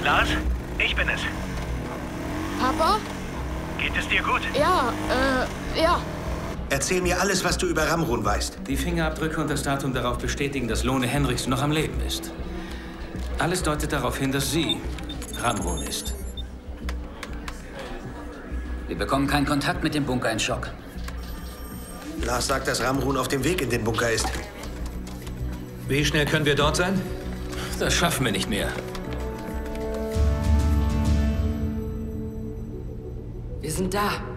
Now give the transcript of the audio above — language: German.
Lars, ich bin es. Papa? Geht es dir gut? Ja, ja. Erzähl mir alles, was du über Ramrun weißt. Die Fingerabdrücke und das Datum darauf bestätigen, dass Lone Henrichs noch am Leben ist. Alles deutet darauf hin, dass sie Ramrun ist. Wir bekommen keinen Kontakt mit dem Bunker in Schock. Lars sagt, dass Ramrun auf dem Weg in den Bunker ist. Wie schnell können wir dort sein? Das schaffen wir nicht mehr. Wir sind da.